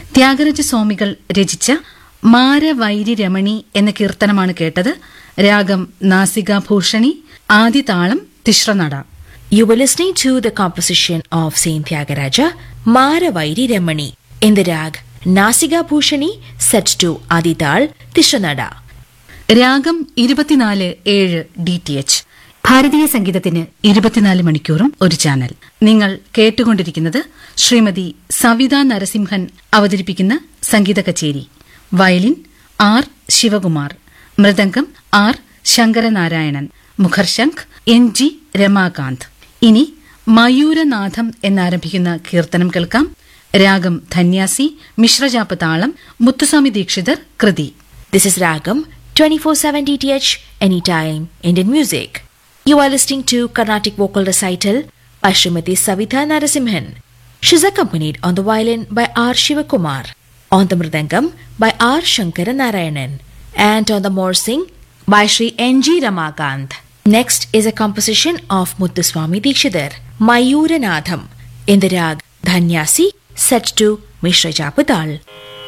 ത്യാഗരാജ സ്വാമികൾ രചിച്ച മാരവൈരി രമണി എന്ന കീർത്തനമാണ് കേട്ടത്. രാഗം നാസികാഭൂഷണി, ആദിതാളം Tisranada. You were listening to the composition of Saint Tyagaraja, Maravairi Ramani, in the rag Nasiga Bhushani, set to Adidal Tishanada. രാഗം 24/7 DTH. ഭാരതീയ സംഗീതത്തിന് 24 മണിക്കൂറും ഒരു ചാനൽ. നിങ്ങൾ കേട്ടുകൊണ്ടിരിക്കുന്നത് ശ്രീമതി സവിത നരസിംഹൻ അവതരിപ്പിക്കുന്ന സംഗീത കച്ചേരി. Violin R Shivakumar, mridangam R Sankaranarayanan, മുഖർശംഖ് NG Ramakant. ഇനി മയൂരനാഥം എന്നാരംഭിക്കുന്ന കീർത്തനം കേൾക്കാം. രാഗം ധന്യാസി, മിശ്രജാപ താളം, മുത്തുസ്വാമി ദീക്ഷിതർ കൃതി. This is Ragam 24/7 DTH, anytime Indian music. You are listening to Carnatic vocal recital by Srimati Savitha Narasimhan. She is accompanied on the violin by R. Shivakumar, on the mridangam by R. Shankara Narayanan, and on the morsing by Sri NG Ramakant. Next is a composition of Muthuswami Dikshidhar, Mayuranatham, in the rag Dhanyasi, set to Mishra Japadal.